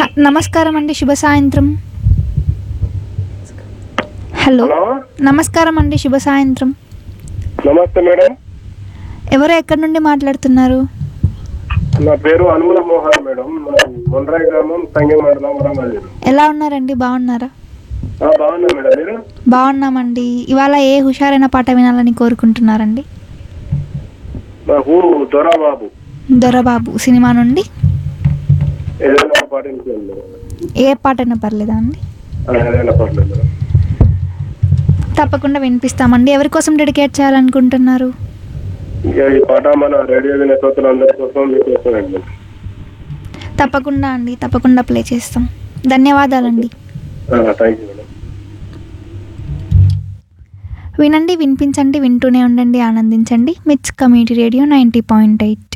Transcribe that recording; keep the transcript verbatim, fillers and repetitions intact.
నమస్కారం అండి, శుభ సాయంత్రం. హలో, హలో నమస్కారం అండి, శుభ సాయంత్రం. నమస్తే మేడం. ఎవరు ఎక్కడి నుండి మాట్లాడుతున్నారు? నా పేరు అనుముల మోహన్ మేడం. మొండ్రాయి గ్రామం సంగం మండలం వరంగల్ జిల్లా. ఎలా ఉన్నారండి, బాగున్నారా? ఆ, బాగున్నా మేడం. మీరు? బాగున్నామండి. ఇవాళ ఏ హుషారైన పాట వినాలని కోరుకుంటున్నారండి? నాకు దొరబాబు దొరబాబు సినిమా నుండి ఏదైనా ఒక పాట వినిపించండి మేడం. ఏ పాటైనా పర్లేదా అండి? ఆ, ఏదైనా పర్లేదు మేడం. తప్పకుండా వినిపిస్తామండి. ఎవరి కోసం డెడికేట్ చేయాలనుకుంటున్నారు? ఇక ఈ పాట మన రేడియో వినే శ్రోతలందరి కోసం మీకోసం అండి. తప్పకుండా అండి, తప్పకుండా ప్లే చేస్తాం. ధన్యవాదాలండి. Thank you madam. వినండి, వినిపించండి, వింటూనే ఉండండి, ఆనందించండి. మిట్స్ community radio ninety point eight.